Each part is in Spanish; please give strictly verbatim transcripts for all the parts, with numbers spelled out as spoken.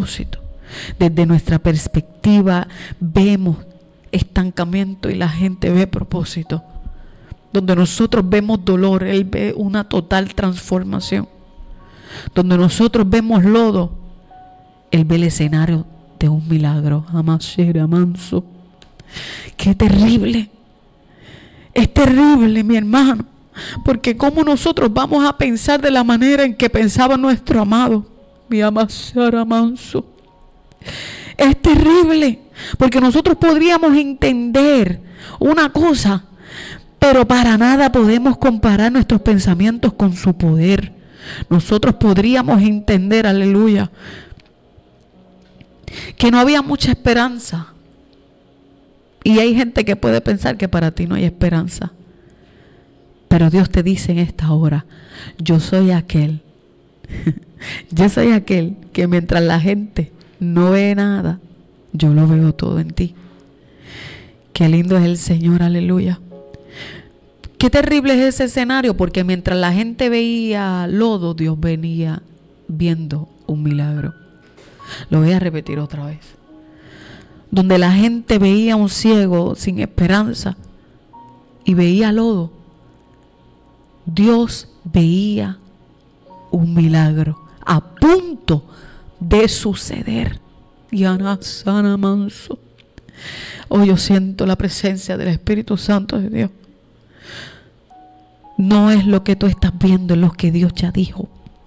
propósito. Desde nuestra perspectiva vemos estancamiento y la gente ve propósito. Donde nosotros vemos dolor, Él ve una total transformación. Donde nosotros vemos lodo, Él ve el escenario de un milagro. Amashera manso. Qué terrible. Es terrible, mi hermano. Porque cómo nosotros vamos a pensar de la manera en que pensaba nuestro amado. Mi amashera manso. Es terrible. Porque nosotros podríamos entender una cosa, pero para nada podemos comparar nuestros pensamientos con su poder. Nosotros podríamos entender, aleluya, que no había mucha esperanza. Y hay gente que puede pensar que para ti no hay esperanza. Pero Dios te dice en esta hora, yo soy aquel, yo soy aquel que mientras la gente no ve nada, yo lo veo todo en ti. Qué lindo es el Señor, aleluya. Qué terrible es ese escenario, porque mientras la gente veía lodo, Dios venía viendo un milagro. Lo voy a repetir otra vez. Donde la gente veía un ciego sin esperanza y veía lodo, Dios veía un milagro a punto de suceder. Yana sana manso. Hoy yo siento la presencia del Espíritu Santo de Dios. No es lo que tú estás viendo, es lo que Dios ya dijo.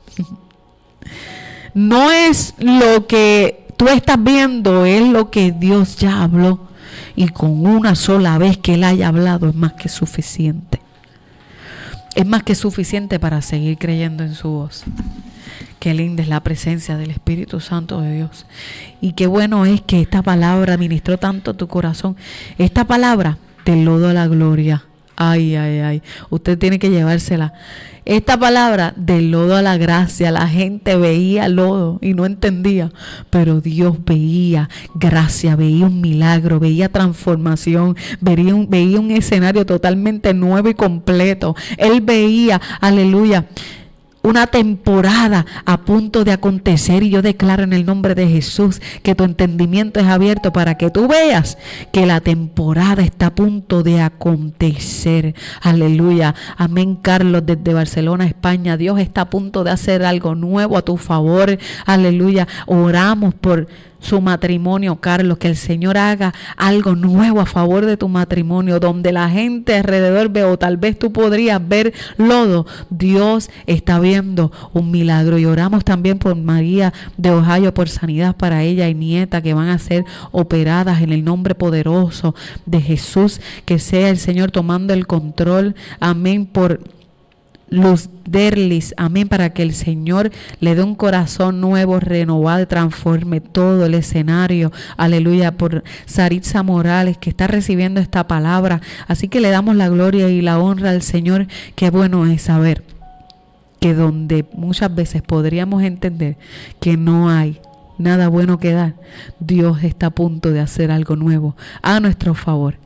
No es lo que tú estás viendo, es lo que Dios ya habló. Y con una sola vez que Él haya hablado es más que suficiente. Es más que suficiente para seguir creyendo en su voz. Qué linda es la presencia del Espíritu Santo de Dios. Y qué bueno es que esta palabra ministró tanto tu corazón. Esta palabra, del lodo a la gloria. Ay, ay, ay. Usted tiene que llevársela. Esta palabra, del lodo a la gracia. La gente veía lodo y no entendía. Pero Dios veía gracia, veía un milagro, veía transformación, veía un, veía un escenario totalmente nuevo y completo. Él veía, aleluya, una temporada a punto de acontecer, y yo declaro en el nombre de Jesús que tu entendimiento es abierto para que tú veas que la temporada está a punto de acontecer. Aleluya. Amén, Carlos, desde Barcelona, España. Dios está a punto de hacer algo nuevo a tu favor. Aleluya. Oramos por su matrimonio, Carlos, que el Señor haga algo nuevo a favor de tu matrimonio, donde la gente alrededor ve, o tal vez tú podrías ver lodo. Dios está viendo un milagro. Y oramos también por María de Ohio, por sanidad para ella y nieta, que van a ser operadas en el nombre poderoso de Jesús. Que sea el Señor tomando el control. Amén. Por Luz Derlis, amén, para que el Señor le dé un corazón nuevo, renovado, y transforme todo el escenario. Aleluya. Por Saritza Morales, que está recibiendo esta palabra. Así que le damos la gloria y la honra al Señor. Qué bueno es saber que donde muchas veces podríamos entender que no hay nada bueno que dar, Dios está a punto de hacer algo nuevo a nuestro favor.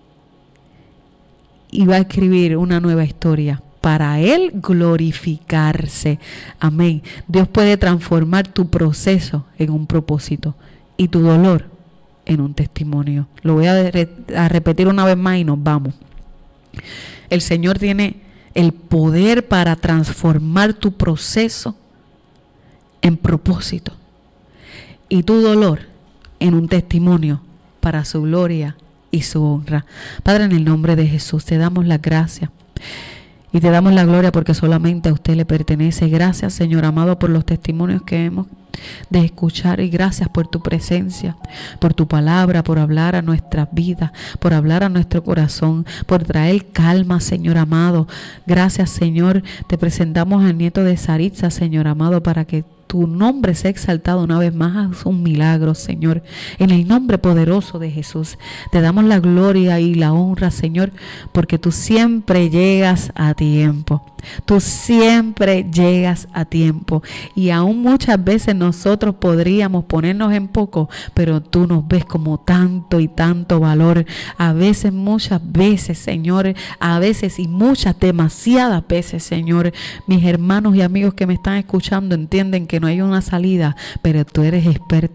Y va a escribir una nueva historia para Él glorificarse. Amén. Dios puede transformar tu proceso en un propósito y tu dolor en un testimonio. Lo voy a, re- a repetir una vez más y nos vamos. El Señor tiene el poder para transformar tu proceso en propósito y tu dolor en un testimonio para su gloria y su honra. Padre, en el nombre de Jesús te damos las gracias y te damos la gloria, porque solamente a usted le pertenece. Gracias, Señor amado, por los testimonios que hemos de escuchar, y gracias por tu presencia, por tu palabra, por hablar a nuestras vidas, por hablar a nuestro corazón, por traer calma, Señor amado. Gracias, Señor. Te presentamos al nieto de Saritza, Señor amado, para que tu nombre sea exaltado una vez más. Haz un milagro, Señor, en el nombre poderoso de Jesús. Te damos la gloria y la honra, Señor, porque tú siempre llegas a tiempo. Tú siempre llegas a tiempo y aún muchas veces nosotros podríamos ponernos en poco, pero tú nos ves como tanto y tanto valor. A veces, muchas veces, Señor, a veces y muchas, demasiadas veces, Señor, mis hermanos y amigos que me están escuchando entienden que no hay una salida, pero tú eres experto